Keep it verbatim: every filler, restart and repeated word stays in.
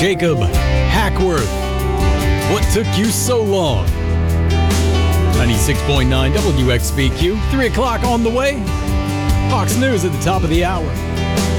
Jacob Hackworth. What took you so long? ninety-six point nine W X B Q, three o'clock on the way. Fox News at the top of the hour.